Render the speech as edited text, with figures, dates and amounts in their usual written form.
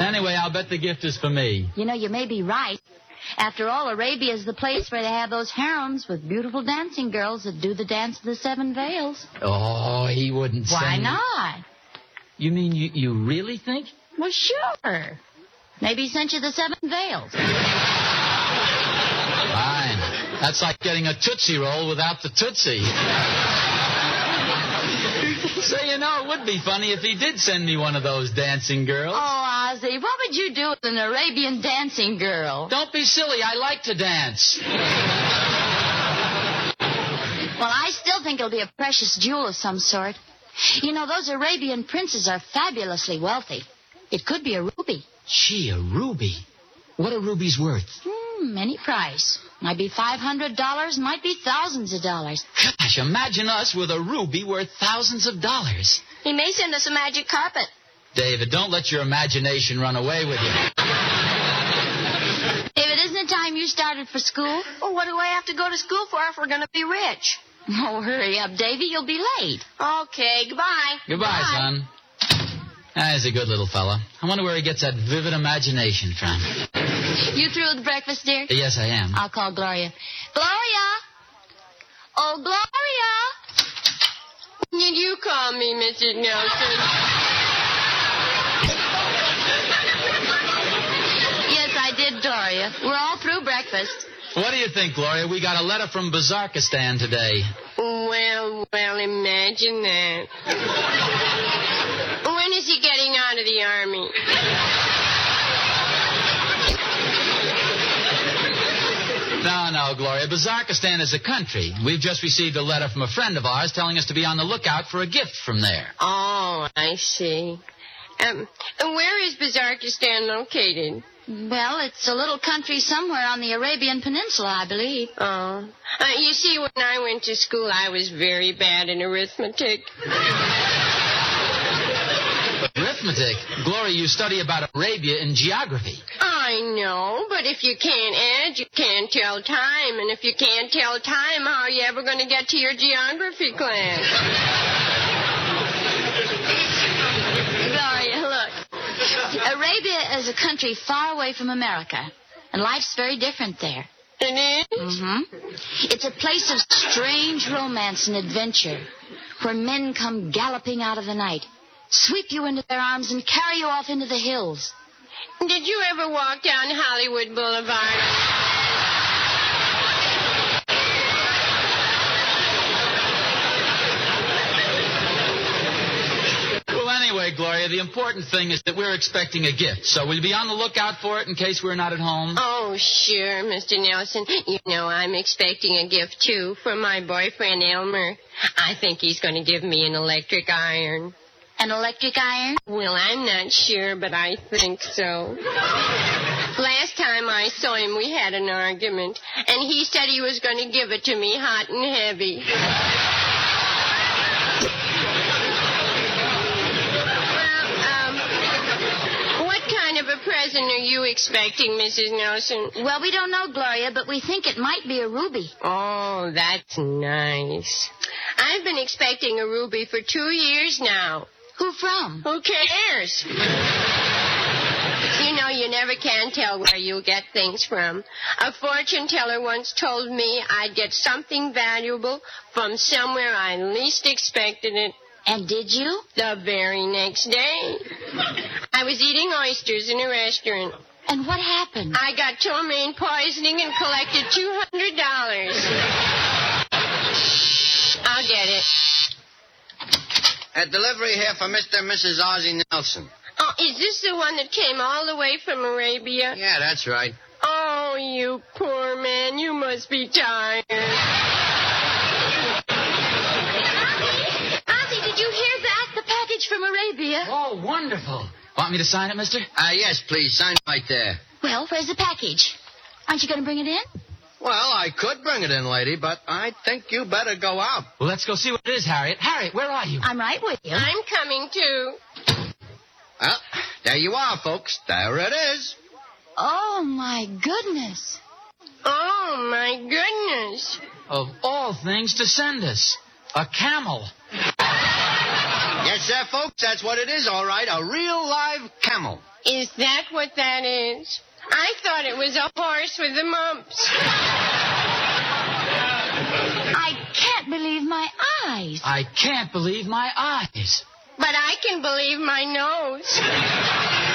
Anyway, I'll bet the gift is for me. You know, you may be right. After all, Arabia is the place where they have those harems with beautiful dancing girls that do the dance of the 7 veils. Oh, he wouldn't say. Why not? You mean you really think? Well, sure. Maybe he sent you the 7 veils. Fine. That's like getting a Tootsie Roll without the Tootsie. Say, you know, it would be funny if he did send me one of those dancing girls. Oh, Ozzie, what would you do with an Arabian dancing girl? Don't be silly. I like to dance. Well, I still think it'll be a precious jewel of some sort. You know, those Arabian princes are fabulously wealthy. It could be a ruby. Gee, a ruby. What are rubies worth? Any price. Might be $500, might be thousands of dollars. Gosh, imagine us with a ruby worth thousands of dollars. He may send us a magic carpet. David, don't let your imagination run away with you. David, isn't it time you started for school? Well, what do I have to go to school for if we're going to be rich? Oh, hurry up, Davy. You'll be late. Okay, goodbye. Goodbye, son. He's a good little fella. I wonder where he gets that vivid imagination from. You through with breakfast, dear? Yes, I am. I'll call Gloria. Gloria! Oh, Gloria! Did you call me, Mrs. Nelson? Yes, I did, Gloria. We're all through breakfast. What do you think, Gloria? We got a letter from Bazarkistan today. Well, imagine that. When is he getting out of the army? No, Gloria. Bazarkistan is a country. We've just received a letter from a friend of ours telling us to be on the lookout for a gift from there. Oh, I see. Where is Bazarkistan located? Well, it's a little country somewhere on the Arabian Peninsula, I believe. Oh. You see, when I went to school, I was very bad in arithmetic. Arithmetic? Gloria, you study about Arabia in geography. I know, but if you can't add, you can't tell time. And if you can't tell time, how are you ever going to get to your geography class? Gloria, look. Arabia is a country far away from America, and life's very different there. It is? Mm-hmm. It's a place of strange romance and adventure, where men come galloping out of the night, sweep you into their arms, and carry you off into the hills. Did you ever walk down Hollywood Boulevard? Well, anyway, Gloria, the important thing is that we're expecting a gift. So will you be on the lookout for it in case we're not at home? Oh, sure, Mr. Nelson. You know, I'm expecting a gift, too, from my boyfriend, Elmer. I think he's going to give me an electric iron. An electric iron? Well, I'm not sure, but I think so. Last time I saw him, we had an argument, and he said he was going to give it to me hot and heavy. Well, what kind of a present are you expecting, Mrs. Nelson? Well, we don't know, Gloria, but we think it might be a ruby. Oh, that's nice. I've been expecting a ruby for 2 years now. Who from? Who cares? You know, you never can tell where you'll get things from. A fortune teller once told me I'd get something valuable from somewhere I least expected it. And did you? The very next day. I was eating oysters in a restaurant. And what happened? I got ptomaine poisoning and collected $200. I'll get it. A delivery here for Mr. and Mrs. Ozzie Nelson. Oh, is this the one that came all the way from Arabia? Yeah, that's right. Oh, you poor man. You must be tired. Ozzie, did you hear that? The package from Arabia. Oh, wonderful. Want me to sign it, mister? Yes, please. Sign right there. Well, where's the package? Aren't you going to bring it in? Well, I could bring it in, lady, but I think you better go out. Well, let's go see what it is, Harriet. Harriet, where are you? I'm right with you. I'm coming, too. Well, there you are, folks. There it is. Oh, my goodness. Oh, my goodness. Of all things to send us. A camel. Yes, Yes, sir, folks, that's what it is, all right. A real live camel. Is that what that is? I thought it was a horse with the mumps. I can't believe my eyes. I can't believe my eyes. But I can believe my nose.